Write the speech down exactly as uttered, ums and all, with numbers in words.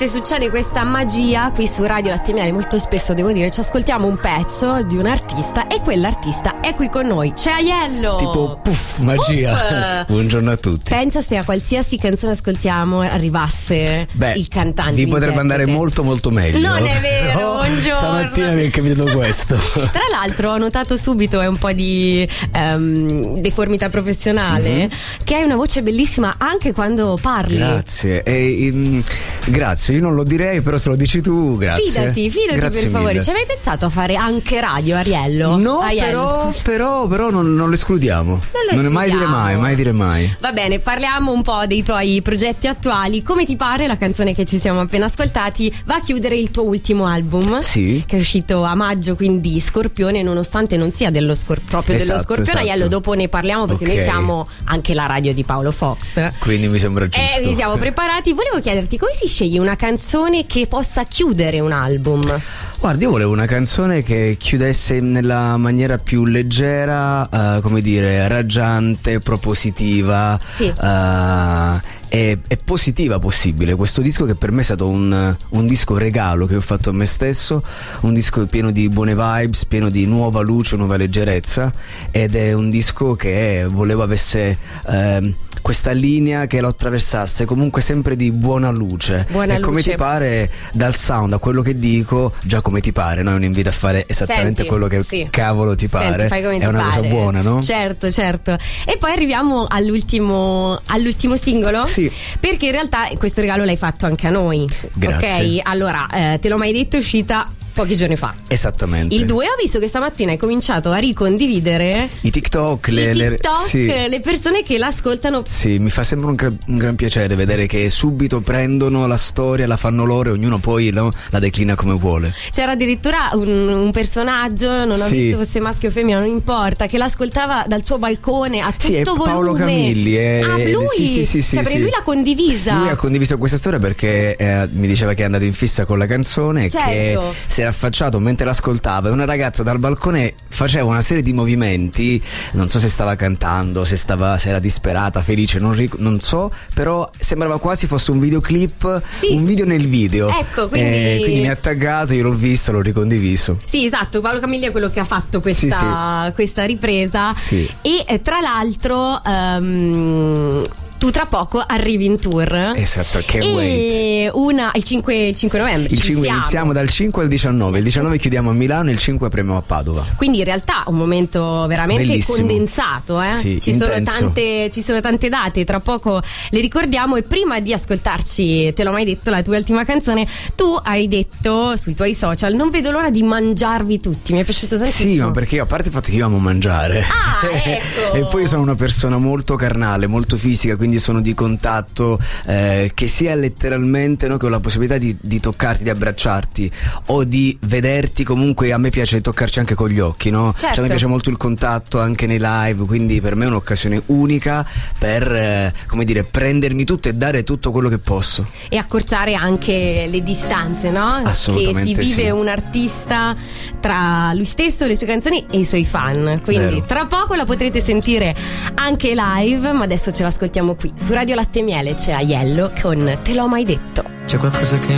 volte succede questa magia qui su Radio Latte Miele, molto spesso devo dire ci ascoltiamo un pezzo di un artista e quell'artista è qui con noi. C'è Aiello. Tipo puff, magia. Puff. Buongiorno a tutti. Pensa se a qualsiasi canzone ascoltiamo arrivasse Beh, il cantante. Vi potrebbe andare molto molto meglio. Non è vero, no, buongiorno. Stamattina mi è capitato questo. Tra l'altro ho notato subito è un po' di um, deformità professionale, mm-hmm. che hai una voce bellissima anche quando parli. Grazie. E, um, grazie, io non lo direi, però se lo dici tu, grazie. Fidati, fidati grazie per favore. mille. Ci hai mai pensato a fare anche radio, Ariello? No, Aiello. però, però, però non, non lo escludiamo. Non lo non è mai dire mai, mai dire mai. Va bene, parliamo un po' dei tuoi progetti attuali. Come ti pare la canzone che ci siamo appena ascoltati va a chiudere il tuo ultimo album? Sì. Che è uscito a maggio, quindi Scorpione, nonostante non sia dello scor- proprio esatto, dello Scorpione. esatto. Aiello, dopo ne parliamo perché okay. noi siamo anche la radio di Paolo Fox. Quindi mi sembra giusto. E eh, siamo preparati. Volevo chiederti come si sceglie una canzone che possa chiudere un album? Guardi, io volevo una canzone che chiudesse nella maniera più leggera, uh, come dire, raggiante, propositiva, sì. uh, e, e positiva possibile. Questo disco che per me è stato un, un disco regalo che ho fatto a me stesso, un disco pieno di buone vibes, pieno di nuova luce, nuova leggerezza, ed è un disco che volevo avesse uh, questa linea che lo attraversasse comunque sempre di buona luce. Buona e come luce. ti pare dal sound a quello che dico, già come ti pare, no? È un invito a fare esattamente Senti, quello che sì. cavolo ti pare. Senti, fai come è ti una pare. cosa buona, no? Certo, certo. E poi arriviamo all'ultimo all'ultimo singolo? Sì. Perché in realtà questo regalo l'hai fatto anche a noi. Grazie. Ok, allora eh, te l'ho mai detto, è uscita pochi giorni fa. Esattamente. Il due ho visto che stamattina hai cominciato a ricondividere i TikTok, le, i TikTok, le, sì. le persone che l'ascoltano. Sì, mi fa sempre un, gra- un gran piacere vedere che subito prendono la storia, la fanno loro e ognuno poi no, la declina come vuole. C'era addirittura un, un personaggio, non ho sì. visto fosse maschio o femmina, non importa, che l'ascoltava dal suo balcone a tutto sì, è volume. Paolo Camilli. È, ah, lui? Sì, sì, sì, cioè, sì, sì. lui l'ha condivisa. Lui ha condiviso questa storia perché eh, mi diceva che è andato in fissa con la canzone, certo. che si era affacciato mentre l'ascoltava e una ragazza dal balcone faceva una serie di movimenti, non so se stava cantando, se stava se era disperata, felice, non, ric- non so, però sembrava quasi fosse un videoclip, sì. un video nel video. Ecco, quindi... Eh, quindi mi ha taggato, io l'ho visto, l'ho ricondiviso. Sì, esatto, Paolo Camilli è quello che ha fatto questa, sì, sì. questa ripresa. Sì. E eh, tra l'altro um, tu tra poco arrivi in tour. Esatto, che e wait. Una, il cinque, il cinque novembre. Il cinque siamo. iniziamo dal cinque al diciannove. Il diciannove chiudiamo a Milano, il cinque apriamo a Padova. Quindi in realtà un momento veramente bellissimo. Condensato, eh? Sì, ci, sono intenso. tante, ci sono tante date, tra poco le ricordiamo. E prima di ascoltarci, te l'ho mai detto, la tua ultima canzone, tu hai detto sui tuoi social: non vedo l'ora di mangiarvi tutti. Mi è piaciuto tantissimo. Sì, ma perché io, a parte il fatto che io amo mangiare, ah, ecco. e poi sono una persona molto carnale, molto fisica, quindi sono di contatto, eh, che sia letteralmente, no, che ho la possibilità di, di toccarti, di abbracciarti o di vederti. Comunque a me piace toccarci anche con gli occhi, no? Certo. Cioè, mi piace molto il contatto anche nei live, quindi per me è un'occasione unica per eh, come dire, prendermi tutto e dare tutto quello che posso e accorciare anche le distanze, no? Assolutamente che si vive sì. un artista tra lui stesso, le sue canzoni e i suoi fan. Quindi Vero. tra poco la potrete sentire anche live, ma adesso ce l'ascoltiamo qui su Radio Latte Miele. C'è Aiello con Te l'ho mai detto. C'è qualcosa che